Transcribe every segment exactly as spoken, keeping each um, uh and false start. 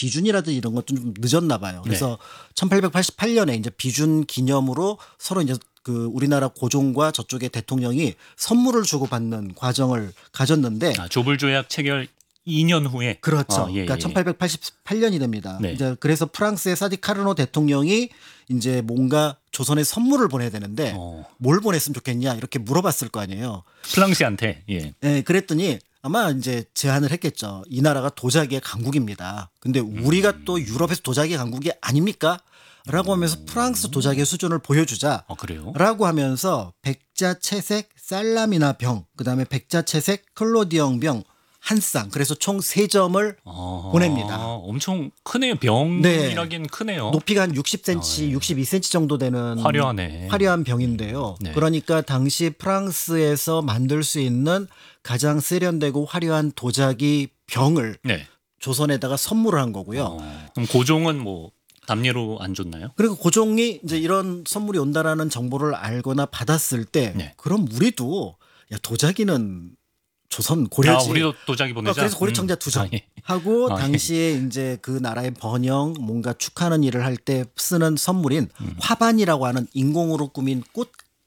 비준이라든지 이런 것도 좀 늦었나 봐요. 그래서 네. 천팔백팔십팔 년에 이제 비준 기념으로 서로 이제 그 우리나라 고종과 저쪽의 대통령이 선물을 주고받는 과정을 가졌는데 아, 조불 조약 체결 이 년 후에 그렇죠. 아, 예, 그러니까 예. 천팔백팔십팔 년이 됩니다. 네. 이제 그래서 프랑스의 사디 카르노 대통령이 이제 뭔가 조선에 선물을 보내야 되는데 어. 뭘 보냈으면 좋겠냐 이렇게 물어봤을 거 아니에요. 프랑스한테 예. 네, 그랬더니 아마 이제 제안을 했겠죠. 이 나라가 도자기의 강국입니다. 근데 우리가 또 유럽에서 도자기 강국이 아닙니까? 라고 하면서 프랑스 도자기의 수준을 보여주자. 아, 그래요? 라고 하면서 백자 채색 살라미나 병, 그다음에 백자 채색 클로디앙 병 한 쌍. 그래서 총 세 점을 아, 보냅니다. 엄청 크네요. 병이라기엔 크네요. 높이가 한 육십 센티미터, 어, 예. 육십이 센티미터 정도 되는 화려하네. 화려한 병인데요. 네. 그러니까 당시 프랑스에서 만들 수 있는 가장 세련되고 화려한 도자기 병을 네. 조선에다가 선물을 한 거고요. 어, 그럼 고종은 뭐 담례로 안 줬나요? 그리고 고종이 이제 이런 선물이 온다라는 정보를 알거나 받았을 때 네. 그럼 우리도 야 도자기는 조선 고려지. 아, 우리도 도자기 보내자. 어, 그래서 고려청자 음. 두점 아, 예. 하고 아, 예. 당시에 이제 그 나라의 번영 뭔가 축하하는 일을 할 때 쓰는 선물인 음. 화반이라고 하는 인공으로 꾸민 꽃이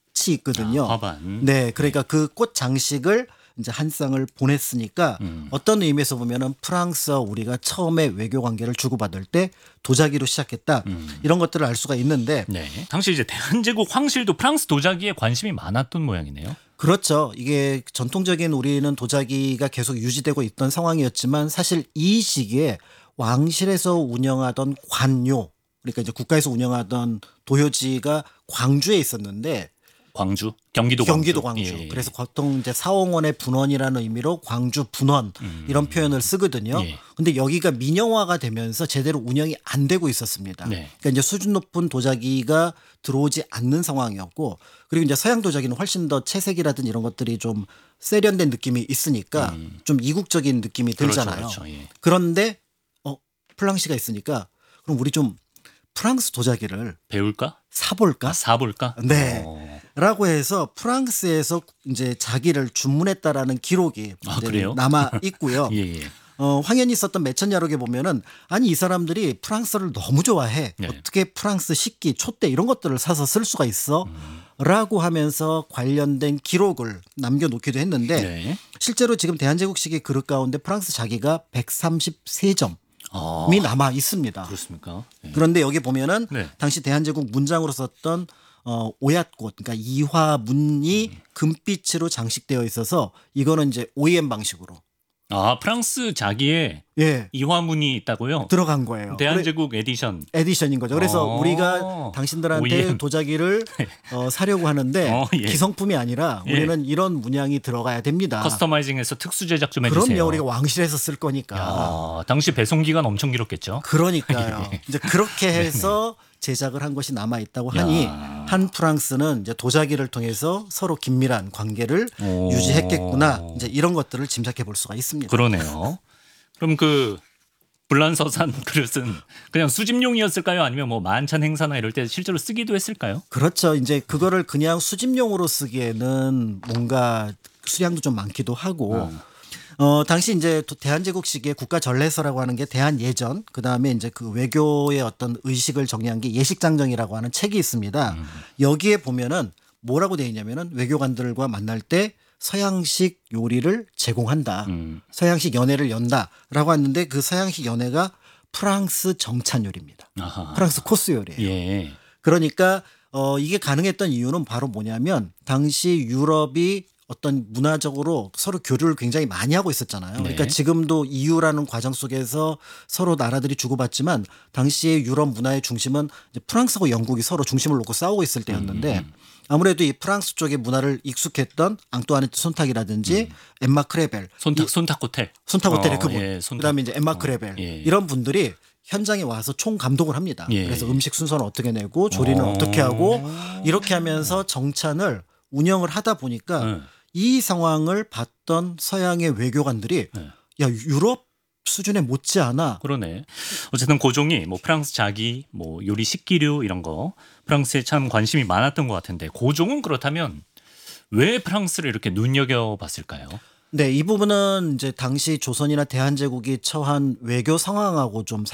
있거든요. 아, 화반. 네, 그러니까 그 꽃 장식을 이제 한 쌍을 보냈으니까 음. 어떤 의미에서 보면은 프랑스와 우리가 처음에 외교 관계를 주고받을 때 도자기로 시작했다 음. 이런 것들을 알 수가 있는데 네. 당시 이제 대한제국 황실도 프랑스 도자기에 관심이 많았던 모양이네요. 그렇죠. 이게 전통적인 우리는 도자기가 계속 유지되고 있던 상황이었지만 사실 이 시기에 왕실에서 운영하던 관요 그러니까 이제 국가에서 운영하던 도요지가 광주에 있었는데 광주, 경기도 경기도 광주. 광주. 예, 예. 그래서 보통 이제 사홍원의 분원이라는 의미로 광주 분원 음. 이런 표현을 쓰거든요. 예. 근데 여기가 민영화가 되면서 제대로 운영이 안 되고 있었습니다. 네. 그러니까 이제 수준 높은 도자기가 들어오지 않는 상황이었고 그리고 이제 서양 도자기는 훨씬 더 채색이라든 이런 것들이 좀 세련된 느낌이 있으니까 음. 좀 이국적인 느낌이 들잖아요. 그렇죠, 그렇죠. 예. 그런데 어 플랑시가 있으니까 그럼 우리 좀 프랑스 도자기를 배울까? 사볼까? 아, 사볼까? 네. 어. 라고 해서 프랑스에서 이제 자기를 주문했다라는 기록이 아, 이제 그래요? 남아 있고요. 예, 예. 어, 황현이 썼던 매천야록에 보면은 아니 이 사람들이 프랑스를 너무 좋아해. 네. 어떻게 프랑스 식기, 촛대 이런 것들을 사서 쓸 수가 있어? 음. 라고 하면서 관련된 기록을 남겨놓기도 했는데 네. 실제로 지금 대한제국식의 그릇 가운데 프랑스 자기가 백삼십삼 점이 아, 남아 있습니다. 그렇습니까? 예. 그런데 여기 보면은 네. 당시 대한제국 문장으로 썼던 어, 오얏꽃, 그러니까 이화문이 음. 금빛으로 장식되어 있어서 이거는 이제 오이엠 방식으로 아, 프랑스 자기에 예 이화문이 있다고요? 들어간 거예요. 대한제국 에디션. 그래, 에디션인 거죠. 그래서 어. 우리가 당신들한테 오이엠. 도자기를 어, 사려고 하는데 어, 예. 기성품이 아니라 예. 우리는 이런 문양이 들어가야 됩니다. 커스터마이징해서 특수 제작 좀 해주세요. 그럼요, 우리가 왕실에서 쓸 거니까. 야, 당시 배송 기간 엄청 길었겠죠? 그러니까요. 예. 이제 그렇게 해서 제작을 한 것이 남아 있다고 하니 야. 한 프랑스는 이제 도자기를 통해서 서로 긴밀한 관계를 오. 유지했겠구나. 이제 이런 것들을 짐작해 볼 수가 있습니다. 그러네요. 그럼 그 불란서산 그릇은 그냥 수집용이었을까요? 아니면 뭐 만찬 행사나 이럴 때 실제로 쓰기도 했을까요? 그렇죠. 이제 그거를 그냥 수집용으로 쓰기에는 뭔가 수량도 좀 많기도 하고 어. 어, 당시 이제 대한제국식의 국가 전례서라고 하는 게 대한예전, 그 다음에 이제 그 외교의 어떤 의식을 정리한 게 예식장정이라고 하는 책이 있습니다. 음. 여기에 보면은 뭐라고 되어 있냐면은 외교관들과 만날 때 서양식 요리를 제공한다. 음. 서양식 연회를 연다라고 했는데 그 서양식 연회가 프랑스 정찬 요리입니다. 아하. 프랑스 코스 요리예요. 예. 그러니까 어, 이게 가능했던 이유는 바로 뭐냐면 당시 유럽이 어떤 문화적으로 서로 교류를 굉장히 많이 하고 있었잖아요. 네. 그러니까 지금도 이유라는 과정 속에서 서로 나라들이 주고받지만 당시의 유럽 문화의 중심은 이제 프랑스하고 영국이 서로 중심을 놓고 싸우고 있을 때였는데 음. 아무래도 이 프랑스 쪽의 문화를 익숙했던 앙뚜아네트 손탁이라든지 엠마 크레벨, 손탁 이- 손탁 호텔. 손탁 호텔의 어, 그분, 예, 손탁. 그다음에 이제 엠마 크레벨 예. 이런 분들이 현장에 와서 총 감독을 합니다. 예. 그래서 음식 순서는 어떻게 내고 조리는 어. 어떻게 하고 이렇게 하면서 정찬을 운영을 하다 보니까 네. 이 상황을 봤던 서양의 외교관들이 네. 야 유럽 수준에 못지않아. 그러네. 어쨌든 고종이 뭐 프랑스 자기, 뭐 요리 식기류 이런 거 프랑스에 참 관심이 많았던 것 같은데 고종은 그렇다면 왜 프랑스를 이렇게 눈여겨봤을까요? 네, 이 부분은 이제 당시 조선이나 대한제국이 처한 외교 상황하고 좀